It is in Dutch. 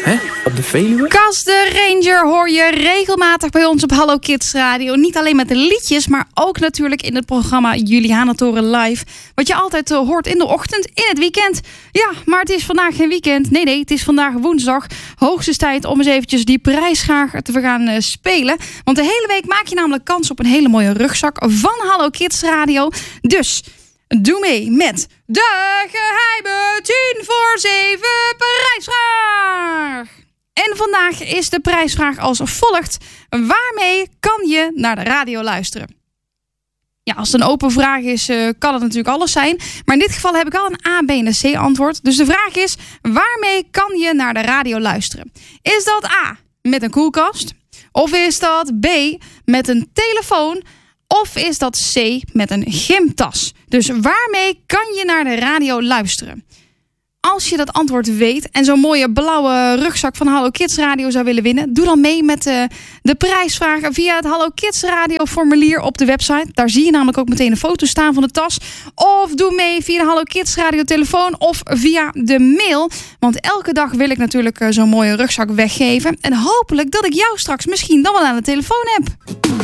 Hè? Op de Veluwe? Cas de Ranger hoor je regelmatig bij ons op Hallo Kids Radio. Niet alleen met de liedjes, maar ook natuurlijk in het programma Julianatoren Live. Wat je altijd hoort in de ochtend, in het weekend. Ja, maar het is vandaag geen weekend. Nee, het is vandaag woensdag. Hoogste tijd om eens eventjes die prijsvraag te gaan spelen. Want de hele week maak je namelijk kans op een hele mooie rugzak van Hallo Kids Radio. Dus doe mee met de geheime 10 voor 7 prijsvraag. En vandaag is de prijsvraag als volgt. Waarmee kan je naar de radio luisteren? Ja, als het een open vraag is, kan het natuurlijk alles zijn. Maar in dit geval heb ik al een A, B en een C antwoord. Dus de vraag is, waarmee kan je naar de radio luisteren? Is dat A, met een koelkast? Of is dat B, met een telefoon? Of is dat C, met een gymtas? Dus waarmee kan je naar de radio luisteren? Als je dat antwoord weet en zo'n mooie blauwe rugzak van Hallo Kids Radio zou willen winnen, doe dan mee met de prijsvraag via het Hallo Kids Radio formulier op de website. Daar zie je namelijk ook meteen een foto staan van de tas. Of doe mee via de Hallo Kids Radio telefoon of via de mail. Want elke dag wil ik natuurlijk zo'n mooie rugzak weggeven. En hopelijk dat ik jou straks misschien dan wel aan de telefoon heb.